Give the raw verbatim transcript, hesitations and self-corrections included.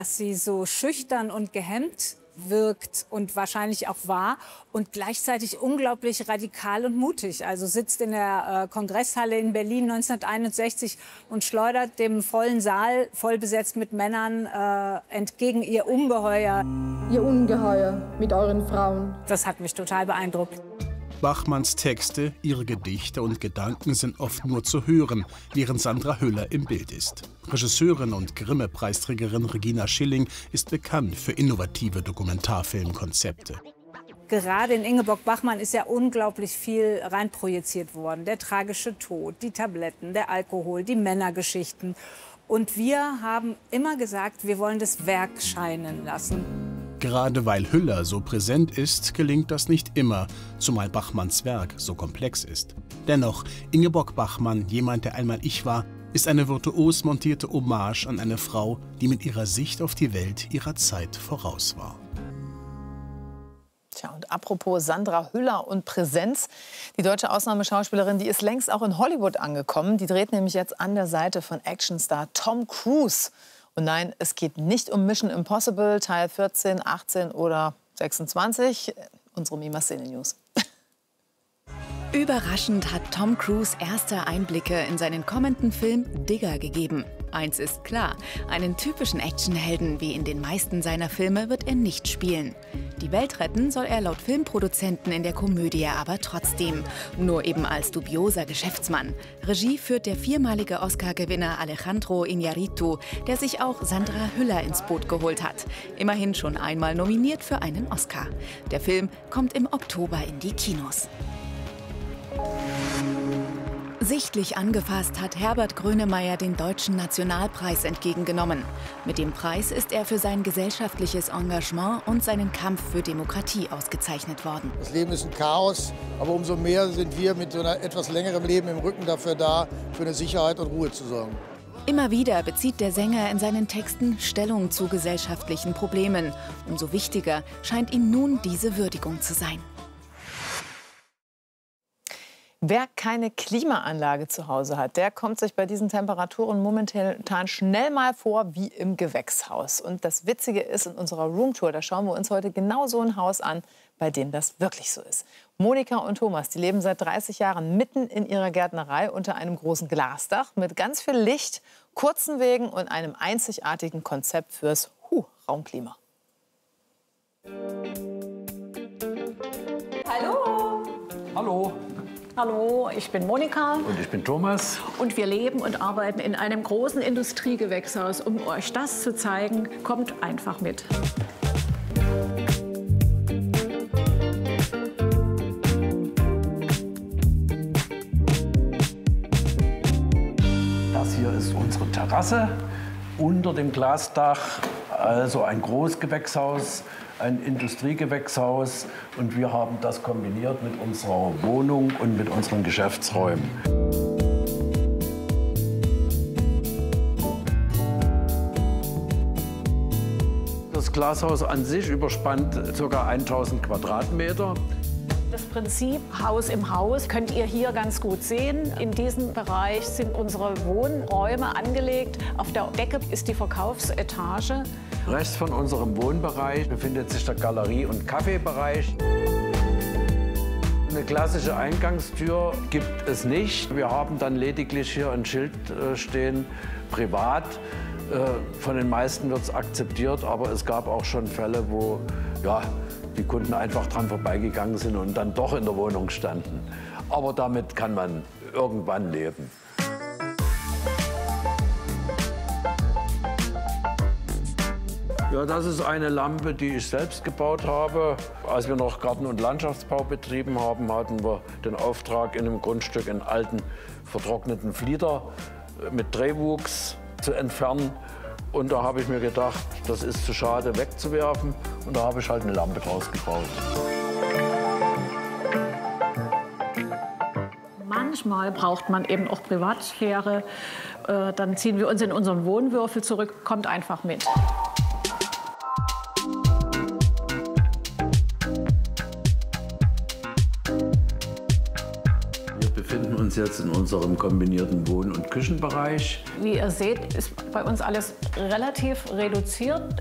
Dass sie so schüchtern und gehemmt wirkt und wahrscheinlich auch war und gleichzeitig unglaublich radikal und mutig. Also sitzt in der äh, Kongresshalle in Berlin neunzehnhunderteinundsechzig und schleudert dem vollen Saal, voll besetzt mit Männern, äh, entgegen ihr Ungeheuer. Ihr Ungeheuer mit euren Frauen. Das hat mich total beeindruckt. Bachmanns Texte, ihre Gedichte und Gedanken sind oft nur zu hören, während Sandra Hüller im Bild ist. Regisseurin und Grimme-Preisträgerin Regina Schilling ist bekannt für innovative Dokumentarfilmkonzepte. Gerade in Ingeborg Bachmann ist ja unglaublich viel reinprojiziert worden. Der tragische Tod, die Tabletten, der Alkohol, die Männergeschichten. Und wir haben immer gesagt, wir wollen das Werk scheinen lassen. Gerade weil Hüller so präsent ist, gelingt das nicht immer, zumal Bachmanns Werk so komplex ist. Dennoch, Ingeborg Bachmann, jemand, der einmal ich war, ist eine virtuos montierte Hommage an eine Frau, die mit ihrer Sicht auf die Welt ihrer Zeit voraus war. Tja, und apropos Sandra Hüller und Präsenz, die deutsche Ausnahmeschauspielerin, die ist längst auch in Hollywood angekommen. Die dreht nämlich jetzt an der Seite von Actionstar Tom Cruise. Und nein, es geht nicht um Mission Impossible, Teil vierzehn, achtzehn oder sechsundzwanzig. Unsere Mima-Szene-News. Überraschend hat Tom Cruise erste Einblicke in seinen kommenden Film Digger gegeben. Eins ist klar, einen typischen Actionhelden wie in den meisten seiner Filme wird er nicht spielen. Die Welt retten soll er laut Filmproduzenten in der Komödie aber trotzdem. Nur eben als dubioser Geschäftsmann. Regie führt der viermalige Oscar-Gewinner Alejandro Iñárritu, der sich auch Sandra Hüller ins Boot geholt hat. Immerhin schon einmal nominiert für einen Oscar. Der Film kommt im Oktober in die Kinos. Sichtlich angefasst hat Herbert Grönemeyer den Deutschen Nationalpreis entgegengenommen. Mit dem Preis ist er für sein gesellschaftliches Engagement und seinen Kampf für Demokratie ausgezeichnet worden. Das Leben ist ein Chaos, aber umso mehr sind wir mit so einer etwas längerem Leben im Rücken dafür da, für eine Sicherheit und Ruhe zu sorgen. Immer wieder bezieht der Sänger in seinen Texten Stellung zu gesellschaftlichen Problemen. Umso wichtiger scheint ihm nun diese Würdigung zu sein. Wer keine Klimaanlage zu Hause hat, der kommt sich bei diesen Temperaturen momentan schnell mal vor wie im Gewächshaus. Und das Witzige ist, in unserer Roomtour, da schauen wir uns heute genau so ein Haus an, bei dem das wirklich so ist. Monika und Thomas, die leben seit dreißig Jahren mitten in ihrer Gärtnerei unter einem großen Glasdach mit ganz viel Licht, kurzen Wegen und einem einzigartigen Konzept fürs huh, Raumklima. Hallo! Hallo! Hallo, ich bin Monika. Und ich bin Thomas. Und wir leben und arbeiten in einem großen Industriegewächshaus. Um euch das zu zeigen, kommt einfach mit. Das hier ist unsere Terrasse unter dem Glasdach, also ein Großgewächshaus, ein Industriegewächshaus, und wir haben das kombiniert mit unserer Wohnung und mit unseren Geschäftsräumen. Das Glashaus an sich überspannt ca. tausend Quadratmeter. Das Prinzip Haus im Haus könnt ihr hier ganz gut sehen. In diesem Bereich sind unsere Wohnräume angelegt. Auf der Decke ist die Verkaufsetage. Rechts von unserem Wohnbereich befindet sich der Galerie- und Kaffeebereich. Eine klassische Eingangstür gibt es nicht. Wir haben dann lediglich hier ein Schild stehen, privat. Von den meisten wird es akzeptiert, aber es gab auch schon Fälle, wo ja, die Kunden einfach dran vorbeigegangen sind und dann doch in der Wohnung standen. Aber damit kann man irgendwann leben. Ja, das ist eine Lampe, die ich selbst gebaut habe. Als wir noch Garten- und Landschaftsbau betrieben haben, hatten wir den Auftrag, in einem Grundstück einen alten, vertrockneten Flieder mit Drehwuchs zu entfernen. Und da habe ich mir gedacht, das ist zu schade wegzuwerfen. Und da habe ich halt eine Lampe draus gebaut. Manchmal braucht man eben auch Privatsphäre. Äh, dann ziehen wir uns in unseren Wohnwürfel zurück. Kommt einfach mit. Wir befinden uns jetzt in unserem kombinierten Wohn- und Küchenbereich. Wie ihr seht, ist bei uns alles relativ reduziert.